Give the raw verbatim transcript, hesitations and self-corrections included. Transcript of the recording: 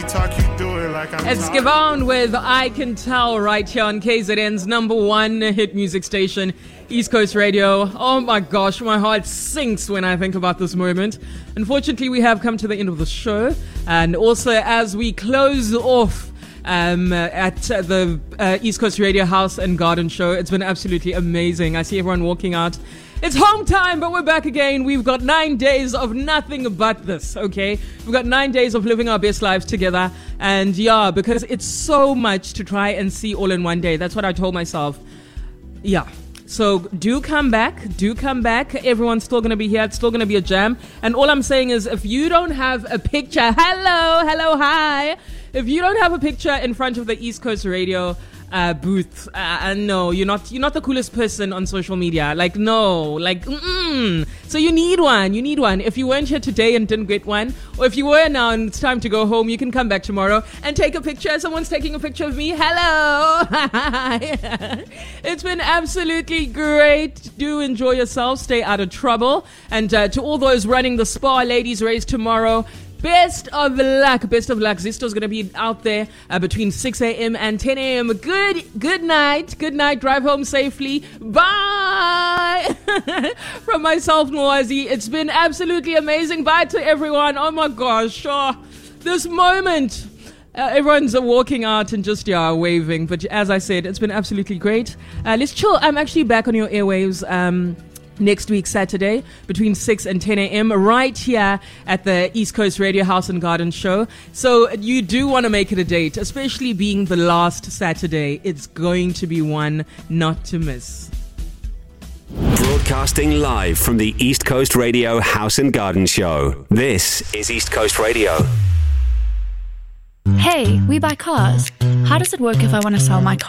talk you through it like I'm It's Gavon with I Can Tell right here on K Z N's number one hit music station, East Coast Radio. Oh my gosh, my heart sinks when I think about this moment. Unfortunately, we have come to the end of the show. And also, as we close off um, at the uh, East Coast Radio House and Garden Show, it's been absolutely amazing. I see everyone walking out. It's home time, but we're back again. We've got nine days of nothing but this, okay? We've got nine days of living our best lives together. And yeah, because it's so much to try and see all in one day. That's what I told myself. Yeah. So do come back. Do come back. Everyone's still going to be here. It's still going to be a jam. And all I'm saying is if you don't have a picture, hello, hello, hi. If you don't have a picture in front of the East Coast Radio Uh, booth. Uh, no, you're not. You're not the coolest person on social media. Like no, like mm-mm. So you need one. You need one. If you weren't here today and didn't get one, or if you were now and it's time to go home, you can come back tomorrow and take a picture. Someone's taking a picture of me. Hello. It's been absolutely great. Do enjoy yourself. Stay out of trouble. And uh, to all those running the Spa Ladies Race tomorrow, best of luck, best of luck. Zisto's going to be out there uh, between six a.m. and ten a.m. Good good night. Good night. Drive home safely. Bye. From myself, Noazi. It's been absolutely amazing. Bye to everyone. Oh my gosh. Oh, this moment. Uh, everyone's uh, walking out and just, yeah, waving. But as I said, it's been absolutely great. Uh, let's chill. I'm actually back on your airwaves. Um... Next week, Saturday, between six and ten a.m. right here at the East Coast Radio House and Garden Show. So you do want to make it a date, especially being the last Saturday. It's going to be one not to miss. Broadcasting live from the East Coast Radio House and Garden Show. This is East Coast Radio. Hey, we buy cars. How does it work if I want to sell my car?